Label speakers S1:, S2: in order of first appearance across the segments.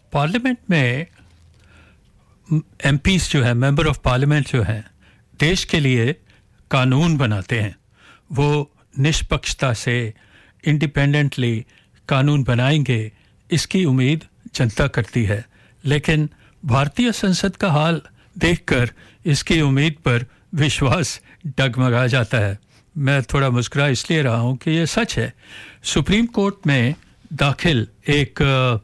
S1: Parliament में MPs जो है, मेंबर ऑफ पार्लियामेंट जो हैं, देश के लिए कानून बनाते हैं। वो निष्पक्षता से इंडिपेंडेंटली कानून बनाएंगे, इसकी उम्मीद जनता करती है। लेकिन भारतीय संसद का हाल देखकर इसकी उम्मीद पर विश्वास डगमगा जाता है। मैं थोड़ा मुस्कुरा इसलिए रहा हूं कि ये सच है। सुप्रीम कोर्ट में दाखिल एक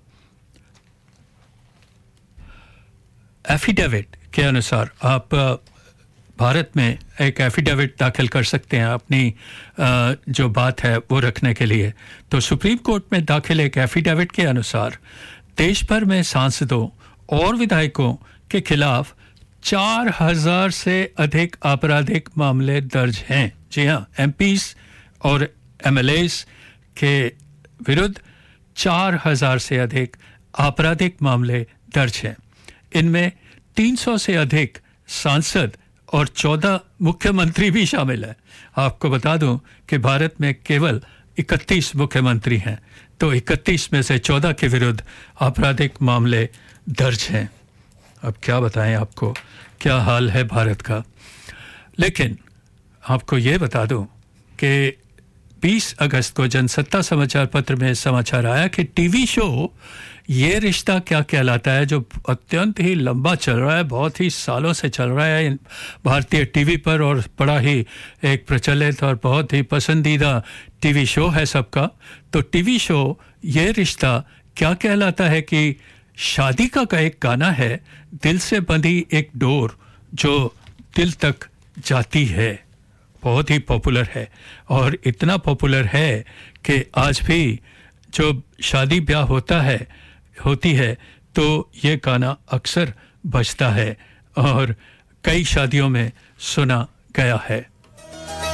S1: एफिडेविट के अनुसार आप भारत में एक एफिडेविट दाखिल कर सकते हैं अपनी जो बात है वो रखने के लिए। तो सुप्रीम कोर्ट में दाखिल एक एफिडेविट के अनुसार देश भर में सांसदों और विधायकों के खिलाफ 4000 से अधिक आपराधिक मामले दर्ज हैं। जी हाँ, एमपीज और एमएलएस के विरुद्ध 4000 से अधिक आपराधिक मामले दर्ज हैं। इनमें 300 से अधिक सांसद और 14 मुख्यमंत्री भी शामिल हैं। आपको बता दूं कि भारत में केवल 31 मुख्यमंत्री हैं, तो 31 में से 14 के विरुद्ध आपराधिक मामले दर्ज हैं। अब क्या बताएं आपको, क्या हाल है भारत का। लेकिन आपको ये बता दूं कि 20 अगस्त को जनसत्ता समाचार पत्र में समाचार आया कि टीवी शो ये रिश्ता क्या कहलाता है, जो अत्यंत ही लंबा चल रहा है, बहुत ही सालों से चल रहा है भारतीय टीवी पर, और बड़ा ही एक प्रचलित और बहुत ही पसंदीदा टीवी शो है सबका। तो टीवी शो ये रिश्ता क्या कहलाता है कि शादी का एक गाना है, दिल से बंधी एक डोर जो दिल तक जाती है, बहुत ही पॉपुलर है। और इतना पॉपुलर है कि आज भी जो शादी ब्याह होती है तो ये गाना अक्सर बजता है और कई शादियों में सुना गया है।